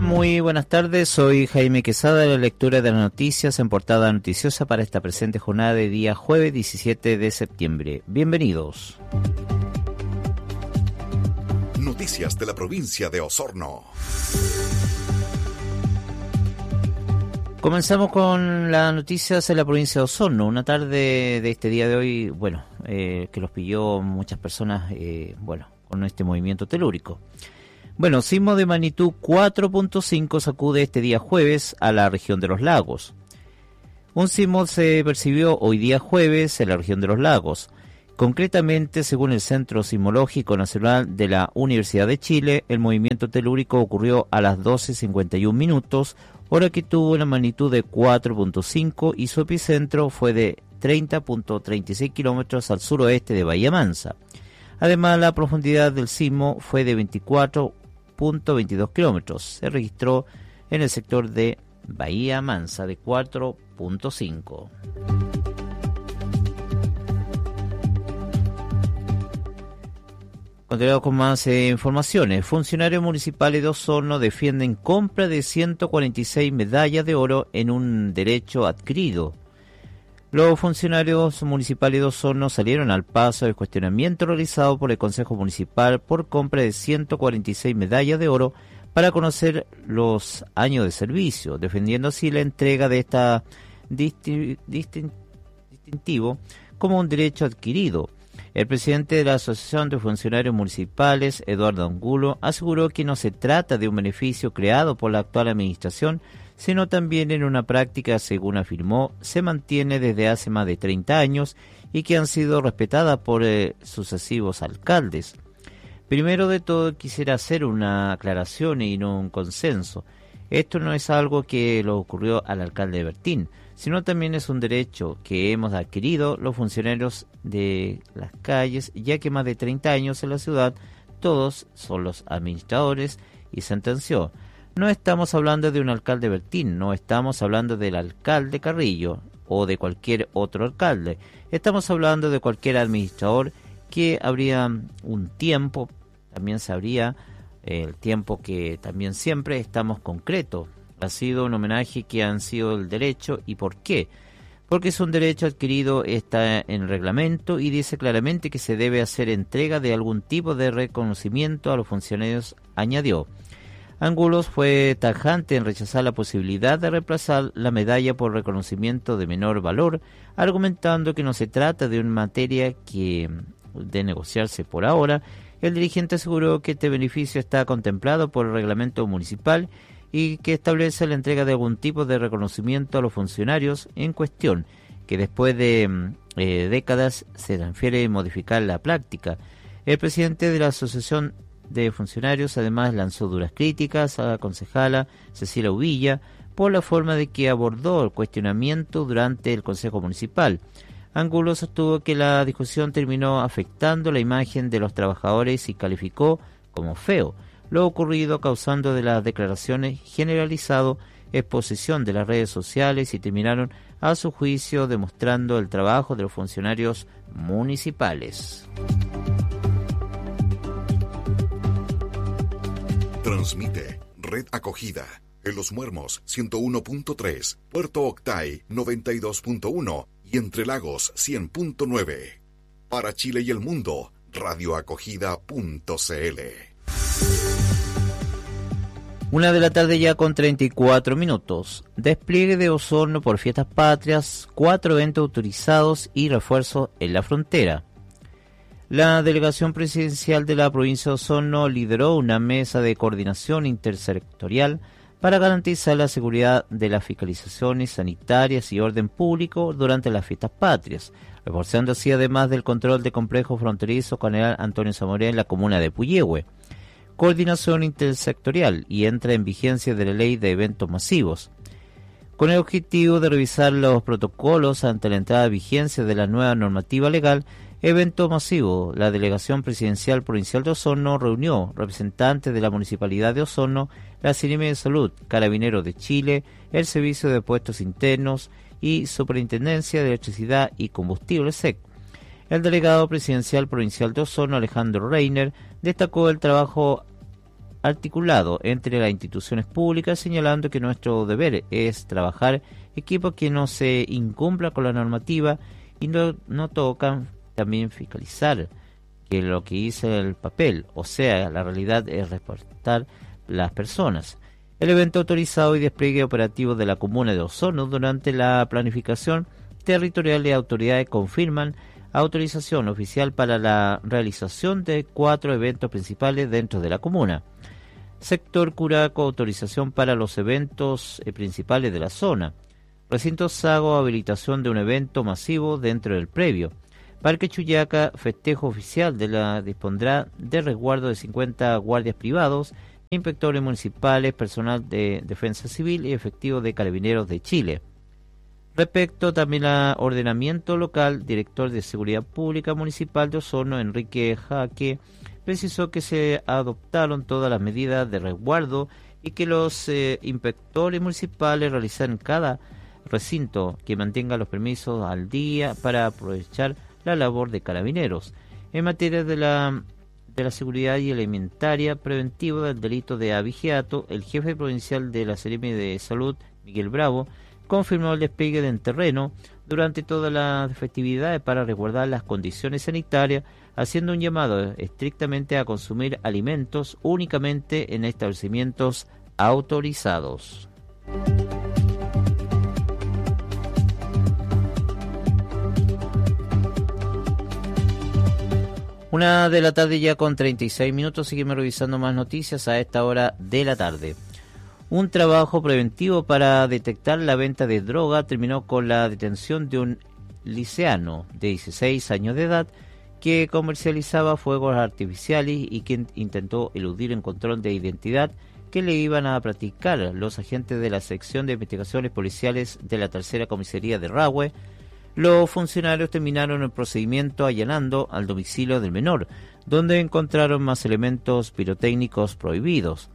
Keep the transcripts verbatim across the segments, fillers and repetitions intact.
Muy buenas tardes, soy Jaime Quesada de la lectura de las noticias en Portada Noticiosa para esta presente jornada de día jueves diecisiete de septiembre. Bienvenidos. Noticias de la provincia de Osorno. Comenzamos con las noticias en la provincia de Osorno. Una tarde de este día de hoy, bueno, eh, que los pilló muchas personas, eh, bueno, con este movimiento telúrico. Bueno, sismo de magnitud cuatro punto cinco sacude este día jueves a la región de los lagos. Un sismo se percibió hoy día jueves en la región de los lagos. Concretamente, según el Centro Sismológico Nacional de la Universidad de Chile, el movimiento telúrico ocurrió a las doce cincuenta y un minutos, hora que tuvo una magnitud de cuatro punto cinco y su epicentro fue de treinta punto treinta y seis kilómetros al suroeste de Bahía Mansa. Además, la profundidad del sismo fue de veinticuatro punto veintidós kilómetros. Se registró en el sector de Bahía Mansa de cuatro punto cinco. Continuamos con más eh, informaciones. Funcionarios municipales de Osorno defienden compra de ciento cuarenta y seis medallas de oro en un derecho adquirido. Los funcionarios municipales de Osorno salieron al paso del cuestionamiento realizado por el Consejo Municipal por compra de ciento cuarenta y seis medallas de oro para conocer los años de servicio, defendiendo así la entrega de esta disti- distin- distintivo como un derecho adquirido. El presidente de la Asociación de Funcionarios Municipales, Eduardo Angulo, aseguró que no se trata de un beneficio creado por la actual administración, sino también en una práctica, según afirmó, se mantiene desde hace más de treinta años y que han sido respetadas por eh, sucesivos alcaldes. Primero de todo, quisiera hacer una aclaración y no un consenso. Esto no es algo que le ocurrió al alcalde Bertín, sino también es un derecho que hemos adquirido los funcionarios de las calles, ya que más de treinta años en la ciudad todos son los administradores, y sentenció. No estamos hablando de un alcalde Bertín, no estamos hablando del alcalde Carrillo o de cualquier otro alcalde. Estamos hablando de cualquier administrador que habría un tiempo, también sabría el tiempo que también siempre estamos concreto. Ha sido un homenaje que han sido el derecho. ¿Y por qué? Porque es un derecho adquirido, está en el reglamento y dice claramente que se debe hacer entrega de algún tipo de reconocimiento a los funcionarios, añadió. Angulos fue tajante en rechazar la posibilidad de reemplazar la medalla por reconocimiento de menor valor, argumentando que no se trata de una materia que de negociarse por ahora. El dirigente aseguró que este beneficio está contemplado por el reglamento municipal y que establece la entrega de algún tipo de reconocimiento a los funcionarios en cuestión, que después de eh, décadas se transfiere a modificar la práctica. El presidente de la Asociación de Funcionarios además lanzó duras críticas a la concejala Cecilia Uvilla por la forma de que abordó el cuestionamiento durante el Consejo Municipal. Angulo sostuvo que la discusión terminó afectando la imagen de los trabajadores y calificó como feo lo ocurrido, causando de las declaraciones generalizado exposición de las redes sociales y terminaron a su juicio demostrando el trabajo de los funcionarios municipales. Transmite Red Acogida en Los Muermos ciento uno punto tres, Puerto Octay noventa y dos punto uno y Entre Lagos cien punto nueve. Para Chile y el mundo, radioacogida punto cl. Una de la tarde ya con treinta y cuatro minutos. Despliegue de Osorno por Fiestas Patrias, cuatro eventos autorizados y refuerzos en la frontera. La delegación presidencial de la provincia de Osorno lideró una mesa de coordinación intersectorial para garantizar la seguridad de las fiscalizaciones sanitarias y orden público durante las Fiestas Patrias, reforzando así además del control de complejo fronterizo General Antonio Zamora en la comuna de Puyehue. Coordinación intersectorial y entra en vigencia de la ley de eventos masivos, con el objetivo de revisar los protocolos ante la entrada de vigencia de la nueva normativa legal. Evento masivo. La Delegación Presidencial Provincial de Osorno reunió representantes de la Municipalidad de Osorno, la Seremi de Salud, Carabineros de Chile, el Servicio de Puestos Internos y Superintendencia de Electricidad y Combustible S E C. El delegado presidencial provincial de Osorno, Alejandro Reiner, destacó el trabajo articulado entre las instituciones públicas, señalando que nuestro deber es trabajar equipos que no se incumplan con la normativa y no, no tocan también fiscalizar que lo que dice el papel, o sea, la realidad es reportar las personas. El evento autorizado y despliegue operativo de la comuna de Osorno durante la planificación territorial de autoridades confirman autorización oficial para la realización de cuatro eventos principales dentro de la comuna. Sector Curaco, autorización para los eventos eh, principales de la zona. Recinto Sago, habilitación de un evento masivo dentro del previo. Parque Chuyaca, festejo oficial de la dispondrá de resguardo de cincuenta guardias privados, inspectores municipales, personal de defensa civil y efectivo de Carabineros de Chile. Respecto también al ordenamiento local, director de Seguridad Pública Municipal de Osorno, Enrique Jaque, precisó que se adoptaron todas las medidas de resguardo y que los eh, inspectores municipales realizan cada recinto que mantenga los permisos al día para aprovechar la labor de Carabineros. En materia de la, de la seguridad y alimentaria preventiva del delito de abigeato, el jefe provincial de la Seremi de Salud, Miguel Bravo, confirmó el despliegue del terreno durante todas las festividades para resguardar las condiciones sanitarias, haciendo un llamado estrictamente a consumir alimentos únicamente en establecimientos autorizados. Una de la tarde ya con treinta y seis minutos, seguimos revisando más noticias a esta hora de la tarde. Un trabajo preventivo para detectar la venta de droga terminó con la detención de un liceano de dieciséis años de edad que comercializaba fuegos artificiales y quien intentó eludir el control de identidad que le iban a practicar los agentes de la sección de investigaciones policiales de la tercera comisaría de Rahue. Los funcionarios terminaron el procedimiento allanando al domicilio del menor, donde encontraron más elementos pirotécnicos prohibidos.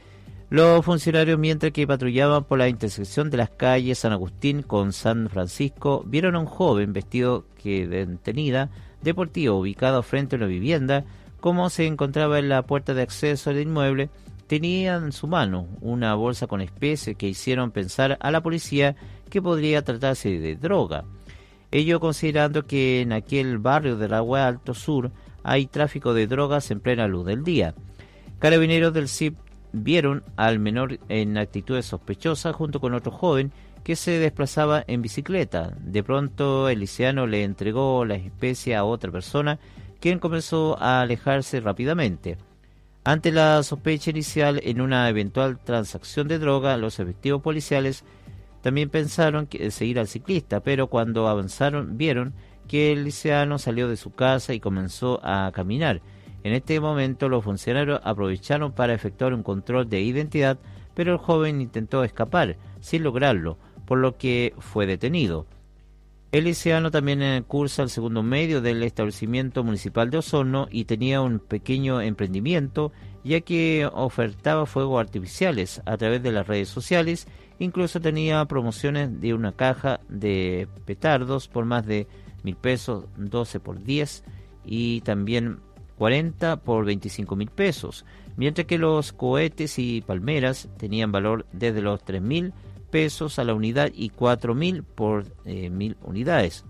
Los funcionarios, mientras que patrullaban por la intersección de las calles San Agustín con San Francisco, vieron a un joven vestido que de tenida deportiva ubicado frente a una vivienda. Como se encontraba en la puerta de acceso al inmueble, tenía en su mano una bolsa con especies que hicieron pensar a la policía que podría tratarse de droga. Ello considerando que en aquel barrio del Agua Alto Sur hay tráfico de drogas en plena luz del día. Carabineros del C I P vieron al menor en actitudes sospechosas junto con otro joven que se desplazaba en bicicleta. De pronto el liceano le entregó la especie a otra persona, quien comenzó a alejarse rápidamente. Ante la sospecha inicial en una eventual transacción de droga, los efectivos policiales también pensaron que seguir al ciclista, pero cuando avanzaron vieron que el liceano salió de su casa y comenzó a caminar. En este momento los funcionarios aprovecharon para efectuar un control de identidad, pero el joven intentó escapar sin lograrlo, por lo que fue detenido. El liceano también cursa el segundo medio del establecimiento municipal de Osorno y tenía un pequeño emprendimiento, ya que ofertaba fuegos artificiales a través de las redes sociales. Incluso tenía promociones de una caja de petardos por más de mil pesos, doce por diez, y también cuarenta por veinticinco mil pesos, mientras que los cohetes y palmeras tenían valor desde los tres mil pesos a la unidad y cuatro mil por eh, mil unidades.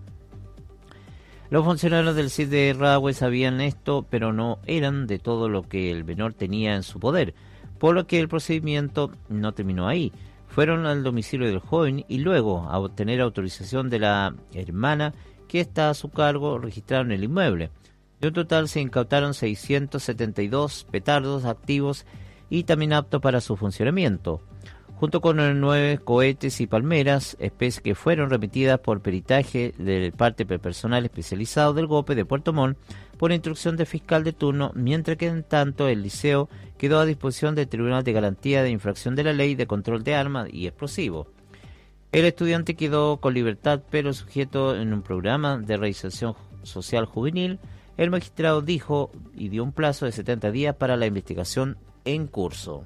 Los funcionarios del C I D de Rahue sabían esto, pero no eran de todo lo que el menor tenía en su poder, por lo que el procedimiento no terminó ahí. Fueron al domicilio del joven y luego, a obtener autorización de la hermana que está a su cargo, registraron el inmueble. De un total se incautaron seiscientos setenta y dos petardos activos y también aptos para su funcionamiento, junto con nueve cohetes y palmeras, especies que fueron remitidas por peritaje del parte personal especializado del G O P E de Puerto Montt por instrucción del fiscal de turno, mientras que en tanto el liceo quedó a disposición del Tribunal de Garantía de Infracción de la Ley de Control de Armas y Explosivos. El estudiante quedó con libertad, pero sujeto en un programa de reinserción social juvenil. El magistrado dijo y dio un plazo de setenta días para la investigación en curso.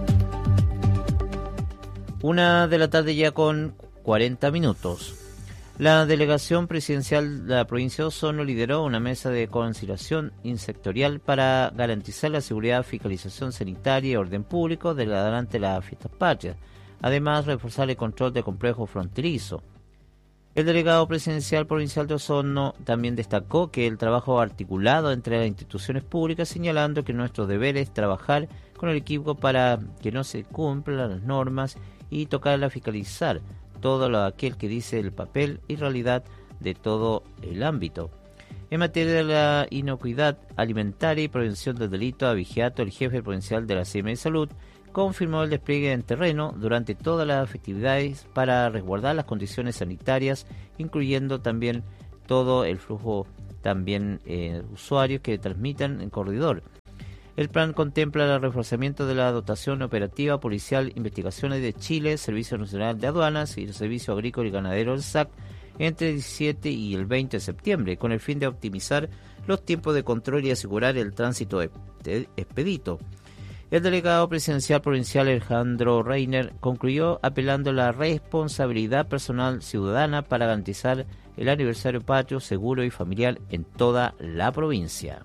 Una de la tarde ya con cuarenta minutos. La delegación presidencial de la provincia de Osorno lideró una mesa de conciliación insectorial para garantizar la seguridad, fiscalización sanitaria y orden público durante las fiestas patrias. Además, reforzar el control del complejo fronterizo. El delegado presidencial provincial de Osorno también destacó que el trabajo articulado entre las instituciones públicas, señalando que nuestro deber es trabajar con el equipo para que no se cumplan las normas y tocarla fiscalizar todo lo aquel que dice el papel y realidad de todo el ámbito. En materia de la inocuidad alimentaria y prevención del delito a Vigiato, el jefe provincial de la C M de Salud confirmó el despliegue en terreno durante todas las festividades para resguardar las condiciones sanitarias, incluyendo también todo el flujo también eh, usuarios que transmitan en corredor. El plan contempla el reforzamiento de la dotación operativa policial, investigaciones de Chile, Servicio Nacional de Aduanas y el Servicio Agrícola y Ganadero del S A C entre el diecisiete y el veinte de septiembre, con el fin de optimizar los tiempos de control y asegurar el tránsito expedito. El delegado presidencial provincial Alejandro Reiner concluyó apelando a la responsabilidad personal ciudadana para garantizar el aniversario patrio seguro y familiar en toda la provincia.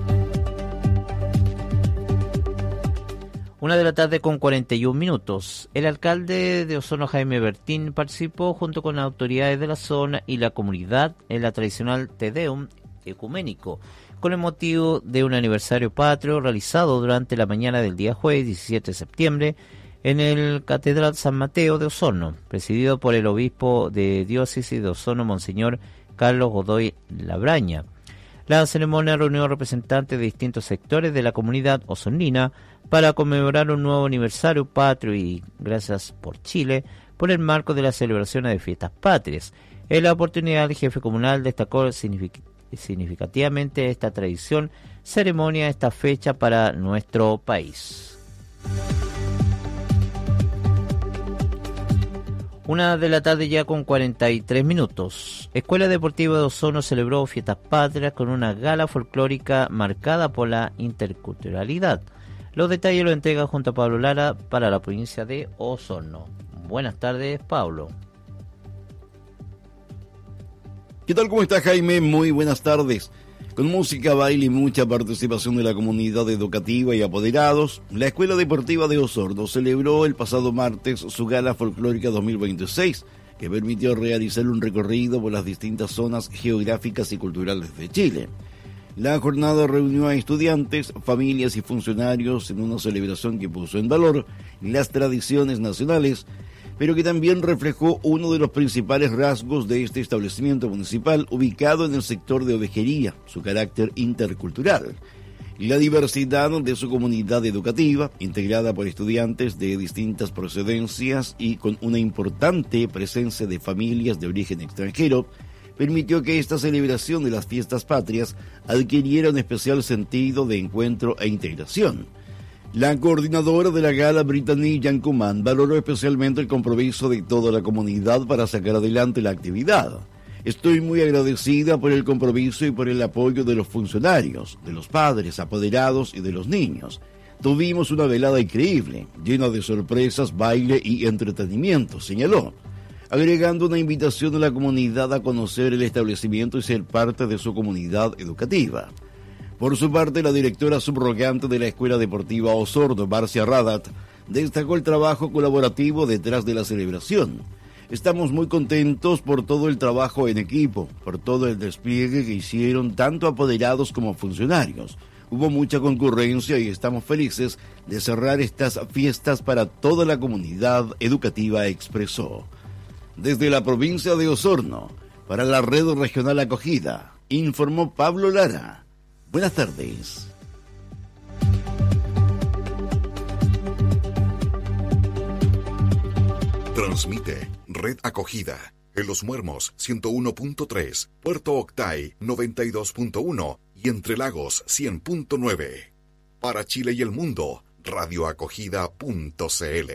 Una de la tarde con cuarenta y un minutos. El alcalde de Osorno, Jaime Bertín, participó junto con autoridades de la zona y la comunidad en la tradicional Te Deum ecuménico, con el motivo de un aniversario patrio realizado durante la mañana del día jueves diecisiete de septiembre en el Catedral San Mateo de Osorno, presidido por el obispo de diócesis de Osorno, Monseñor Carlos Godoy Labraña. La ceremonia reunió representantes de distintos sectores de la comunidad osornina para conmemorar un nuevo aniversario patrio y gracias por Chile por el marco de las celebraciones de fiestas patrias. En la oportunidad, el jefe comunal destacó signific- significativamente esta tradición, ceremonia, esta fecha para nuestro país. Una de la tarde ya con cuarenta y tres minutos. Escuela Deportiva de Osorno celebró fiestas patrias con una gala folclórica marcada por la interculturalidad. Los detalles los entrega junto a Pablo Lara para la provincia de Osorno. Buenas tardes, Pablo. ¿Qué tal? ¿Cómo está, Jaime? Muy buenas tardes. Con música, baile y mucha participación de la comunidad educativa y apoderados, la Escuela Deportiva de Osorno celebró el pasado martes su Gala Folclórica dos mil veintiséis, que permitió realizar un recorrido por las distintas zonas geográficas y culturales de Chile. La jornada reunió a estudiantes, familias y funcionarios en una celebración que puso en valor las tradiciones nacionales, pero que también reflejó uno de los principales rasgos de este establecimiento municipal ubicado en el sector de ovejería, su carácter intercultural. La diversidad de su comunidad educativa, integrada por estudiantes de distintas procedencias y con una importante presencia de familias de origen extranjero, permitió que esta celebración de las fiestas patrias adquiriera un especial sentido de encuentro e integración. La coordinadora de la gala, Brittany Yancuman, valoró especialmente el compromiso de toda la comunidad para sacar adelante la actividad. Estoy muy agradecida por el compromiso y por el apoyo de los funcionarios, de los padres, apoderados y de los niños. Tuvimos una velada increíble, llena de sorpresas, baile y entretenimiento, señaló, agregando una invitación a la comunidad a conocer el establecimiento y ser parte de su comunidad educativa. Por su parte, la directora subrogante de la Escuela Deportiva Osorno, Marcia Radat, destacó el trabajo colaborativo detrás de la celebración. Estamos muy contentos por todo el trabajo en equipo, por todo el despliegue que hicieron tanto apoderados como funcionarios. Hubo mucha concurrencia y estamos felices de cerrar estas fiestas para toda la comunidad educativa, expresó. Desde la provincia de Osorno, para la Red Regional Acogida, informó Pablo Lara. Buenas tardes. Transmite Red Acogida en Los Muermos ciento uno punto tres, Puerto Octay noventa y dos punto uno y Entre Lagos cien punto nueve. Para Chile y el mundo, radioacogida punto cl.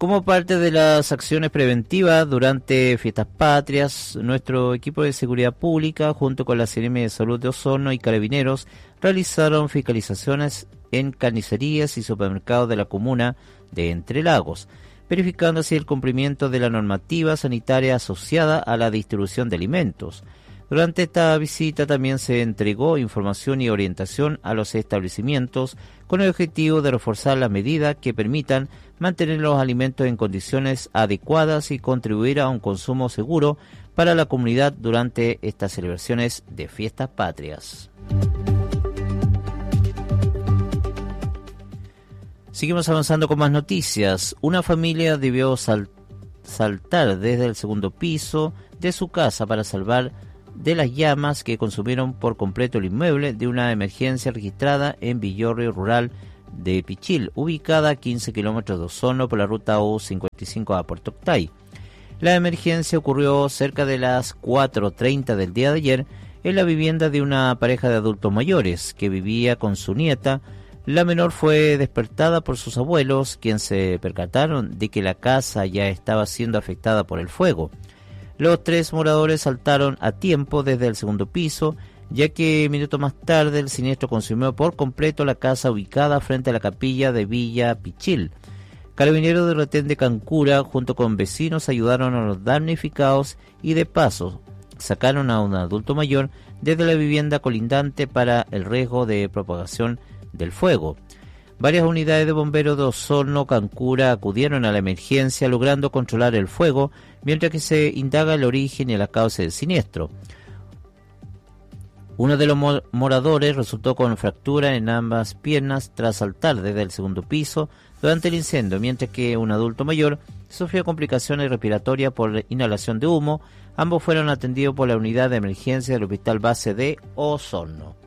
Como parte de las acciones preventivas durante fiestas patrias, nuestro equipo de seguridad pública, junto con la Seremi de Salud de Osorno y Carabineros, realizaron fiscalizaciones en carnicerías y supermercados de la comuna de Entre Lagos, verificando así el cumplimiento de la normativa sanitaria asociada a la distribución de alimentos. Durante esta visita también se entregó información y orientación a los establecimientos con el objetivo de reforzar las medidas que permitan mantener los alimentos en condiciones adecuadas y contribuir a un consumo seguro para la comunidad durante estas celebraciones de fiestas patrias. Seguimos avanzando con más noticias. Una familia debió sal- saltar desde el segundo piso de su casa para salvar de las llamas que consumieron por completo el inmueble de una emergencia registrada en Villorrio Rural de Pichil, ubicada a quince kilómetros de Osorno por la ruta U cincuenta y cinco a Puerto Octay. La emergencia ocurrió cerca de las cuatro treinta del día de ayer en la vivienda de una pareja de adultos mayores que vivía con su nieta. La menor fue despertada por sus abuelos, quienes se percataron de que la casa ya estaba siendo afectada por el fuego. Los tres moradores saltaron a tiempo desde el segundo piso, ya que minutos más tarde el siniestro consumió por completo la casa ubicada frente a la capilla de Villa Pichil. Carabineros de Retén de Cancura, junto con vecinos, ayudaron a los damnificados y de paso sacaron a un adulto mayor desde la vivienda colindante para el riesgo de propagación del fuego. Varias unidades de bomberos de Osorno, Cancura acudieron a la emergencia logrando controlar el fuego, mientras que se indaga el origen y la causa del siniestro. Uno de los moradores resultó con fractura en ambas piernas tras saltar desde el segundo piso durante el incendio, mientras que un adulto mayor sufrió complicaciones respiratorias por inhalación de humo. Ambos fueron atendidos por la unidad de emergencia del Hospital Base de Osorno.